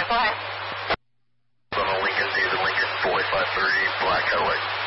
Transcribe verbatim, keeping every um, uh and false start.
five. On a Lincoln, David Lincoln, four five three, Black Highway.